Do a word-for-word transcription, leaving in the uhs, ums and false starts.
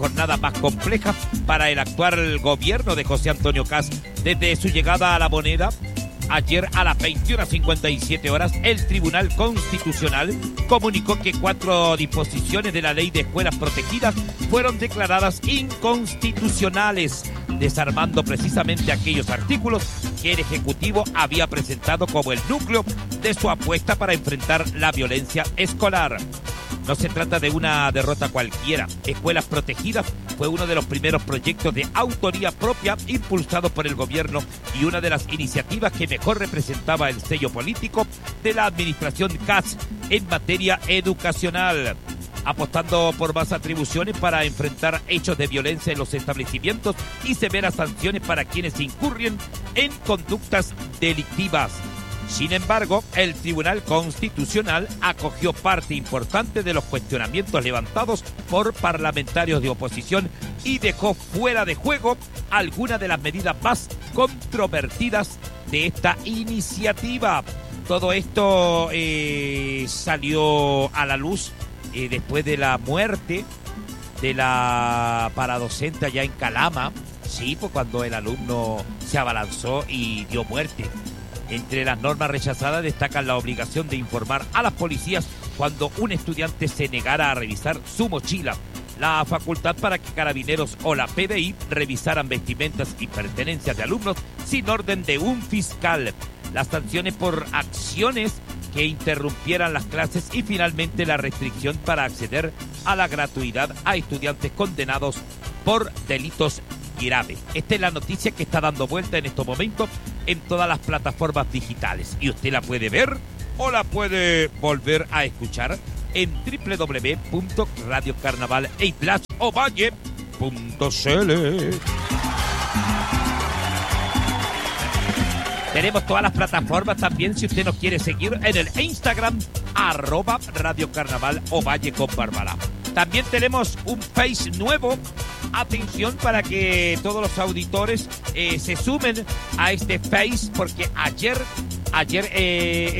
jornada más compleja para el actual gobierno de José Antonio Kast. Desde su llegada a La Moneda, ayer a las veintiuna cincuenta y siete horas, el Tribunal Constitucional comunicó que cuatro disposiciones de la Ley de Escuelas Protegidas fueron declaradas inconstitucionales, desarmando precisamente aquellos artículos que el Ejecutivo había presentado como el núcleo de su apuesta para enfrentar la violencia escolar. No se trata de una derrota cualquiera. Escuelas Protegidas fue uno de los primeros proyectos de autoría propia impulsados por el gobierno y una de las iniciativas que mejor representaba el sello político de la administración Kast en materia educacional, apostando por más atribuciones para enfrentar hechos de violencia en los establecimientos y severas sanciones para quienes incurren en conductas delictivas. Sin embargo, el Tribunal Constitucional acogió parte importante de los cuestionamientos levantados por parlamentarios de oposición y dejó fuera de juego algunas de las medidas más controvertidas de esta iniciativa. Todo esto eh, salió a la luz eh, después de la muerte de la paradocente allá en Calama, sí, pues cuando el alumno se abalanzó y dio muerte. Entre las normas rechazadas destacan la obligación de informar a las policías cuando un estudiante se negara a revisar su mochila, la facultad para que Carabineros o la P D I revisaran vestimentas y pertenencias de alumnos sin orden de un fiscal, las sanciones por acciones que interrumpieran las clases y finalmente la restricción para acceder a la gratuidad a estudiantes condenados por delitos grave. Esta es la noticia que está dando vuelta en estos momentos en todas las plataformas digitales y usted la puede ver o la puede volver a escuchar en doble u doble u doble u punto radio carnaval e slash ovalle punto c l. Tenemos todas las plataformas también si usted nos quiere seguir en el Instagram arroba Radio Carnaval Ovalle con Bárbara. También tenemos un Face nuevo. Atención para que todos los auditores eh, se sumen a este Face porque ayer, ayer eh,